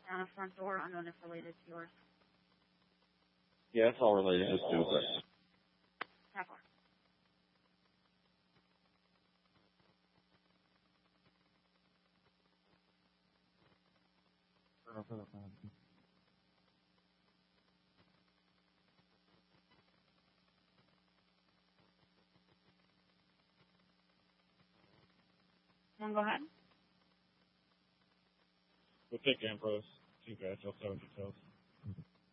down a front door, unknown if related to yours. Yeah, it's all related to Stuber. How far? Go ahead. We'll take Ambrose. 2 guys, I'll 7 details.